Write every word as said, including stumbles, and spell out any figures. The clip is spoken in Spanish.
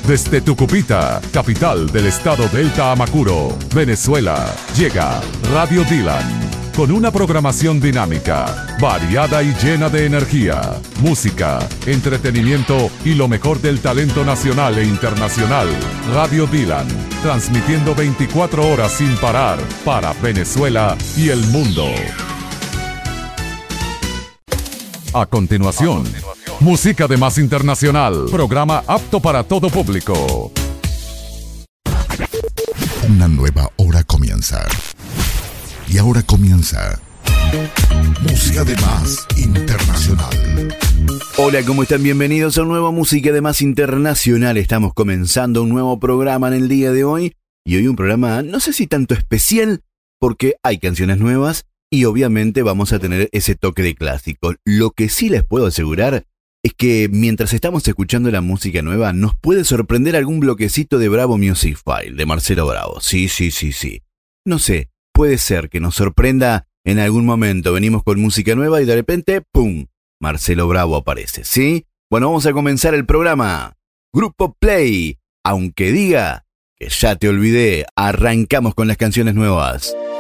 Desde Tucupita, capital del estado Delta Amacuro, Venezuela, llega Radio Dylan, con una programación dinámica, variada y llena de energía, música, entretenimiento y lo mejor del talento nacional e internacional. Radio Dylan, transmitiendo veinticuatro horas sin parar para Venezuela y el mundo. A continuación, música de más internacional, programa apto para todo público. Una nueva hora comienza. Y ahora comienza Música de Más Internacional. Hola, ¿cómo están? Bienvenidos a un nuevo Música de Más Internacional. Estamos comenzando un nuevo programa en el día de hoy. Y hoy un programa, no sé si tanto especial, porque hay canciones nuevas y obviamente vamos a tener ese toque de clásico. Lo que sí les puedo asegurar es que mientras estamos escuchando la música nueva, nos puede sorprender algún bloquecito de Bravo Music File, de Marcelo Bravo. Sí, sí, sí, sí. No sé, puede ser que nos sorprenda en algún momento. Venimos con música nueva y de repente, ¡pum!, Marcelo Bravo aparece, ¿sí? Bueno, vamos a comenzar el programa. Grupo Play, aunque diga que ya te olvidé, arrancamos con las canciones nuevas.